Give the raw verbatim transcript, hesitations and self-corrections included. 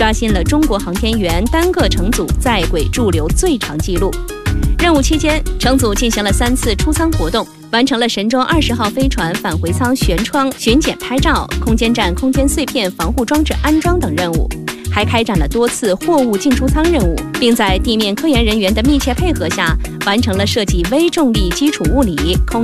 刷新了中国航天员单个乘组在轨驻留最长纪录。任务期间，乘组进行了三次出舱活动，完成了神舟二十号飞船返回舱舷窗巡检拍照、空间站空间碎片防护装置安装等任务，还开展了多次货物进出舱任务，并在地面科研人员的密切配合下，完成了涉及微重力基础物理、空